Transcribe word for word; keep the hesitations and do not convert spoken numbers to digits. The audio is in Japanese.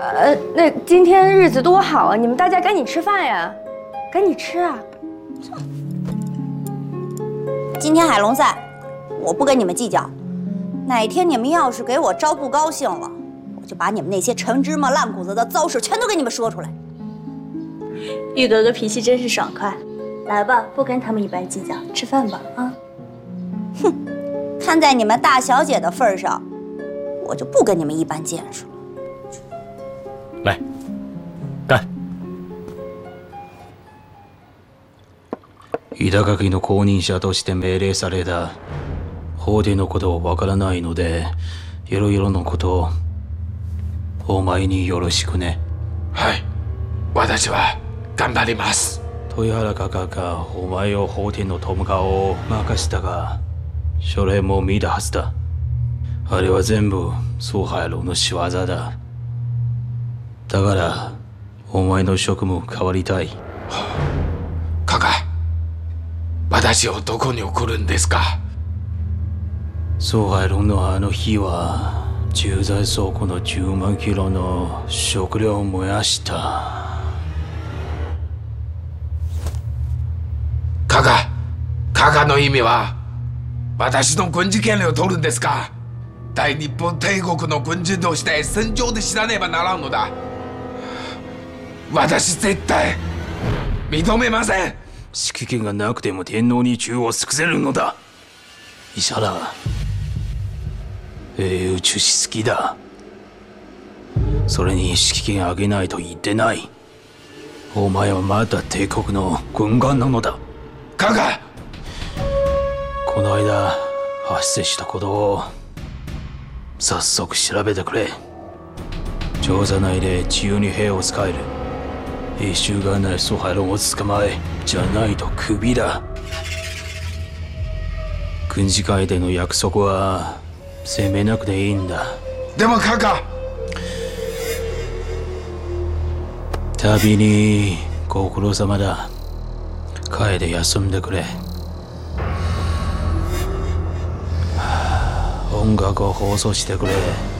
呃，那今天日子多好啊！你们大家赶紧吃饭呀，赶紧吃啊！ 今天海龙赛，我不跟你们计较。哪天你们要是给我招不高兴了，我就把你们那些陈芝麻烂谷子的糟事全都给你们说出来。 玉格格脾气真是爽快，来吧，不跟他们一般计较，吃饭吧啊！ 哼，看在你们大小姐的份上，我就不跟你们一般见识了。 来，干！板垣の後任者として命令された。法廷のことをわからないので、いろいろのことをお前によろしくね。 はい、私は頑張ります。 豊原画家がお前を法廷のトムカを任したが、それも見たはずだ。あれは全部蘇海楼の仕業だ。だからお前の職務変わりたい。 画家、私をどこに送るんですか？ 蘇海楼のあの日は駐在倉庫のじゅうまんキロの食料を燃やした。 画家、画家の意味は私の軍事権利を取るんですか？大日本帝国の軍人として戦場で知らねばならんのだ。私絶対認めません。 指揮権がなくても天皇に忠を尽くせるのだ。石原、英雄中しすぎだ。それに指揮権あげないと言ってない。お前はまだ帝国の軍官なのだ。 画家、 この間発生したことを早速調べてくれ。調査内で自由に兵を使える。英雄がない蘇海楼を捕まえ、じゃないとクビだ。軍事会での約束は責めなくていいんだ。 でも画家、 旅にご苦労様だ。帰で休んでくれ。音楽を放送してくれ。